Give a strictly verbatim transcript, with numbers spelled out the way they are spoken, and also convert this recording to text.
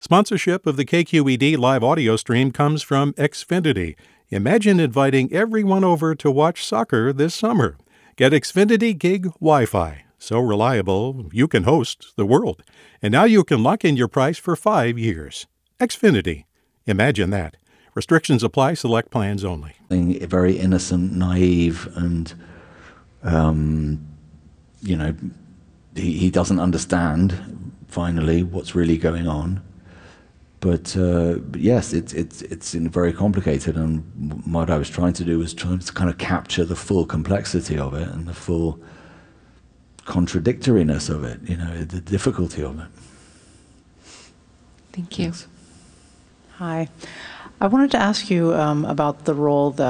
Sponsorship of the K Q E D live audio stream comes from Xfinity. Imagine inviting everyone over to watch soccer this summer. Get Xfinity Gig Wi-Fi. So reliable, you can host the world. And now you can lock in your price for five years. Xfinity. Imagine that. Restrictions apply. Select plans only. Very innocent, naive, and, um, you know, he, he doesn't understand, finally, what's really going on. But, uh, but yes, it's it's it's very complicated, and what I was trying to do was trying to kind of capture the full complexity of it and the full contradictoriness of it, you know, the difficulty of it. Thank you. Yes. Hi. I wanted to ask you um, about the role that